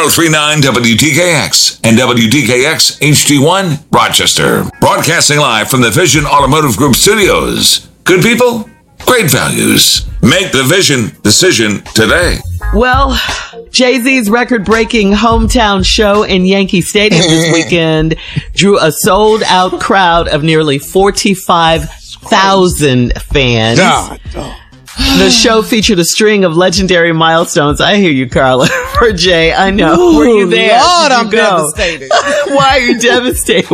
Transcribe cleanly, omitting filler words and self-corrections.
1039 WDKX and WDKX HD1 Rochester. Broadcasting live from the Vision Automotive Group studios. Good people, great values. Make the Vision decision today. Well, Jay-Z's record-breaking hometown show in Yankee Stadium this weekend drew a sold-out crowd of nearly 45,000 fans. The show featured a string of legendary milestones. I hear you, Carla. For Jay, I know. Ooh, were you there? Lord, I'm devastated. Why are you devastated?